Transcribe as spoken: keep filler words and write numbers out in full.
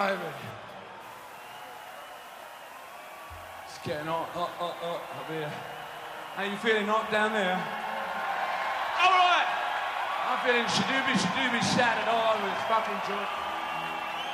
baby. It's getting hot, hot, hot, hot up here. How you feeling hot down there? All right. I'm feeling shadooby, shadooby, shattered all over this fucking joint.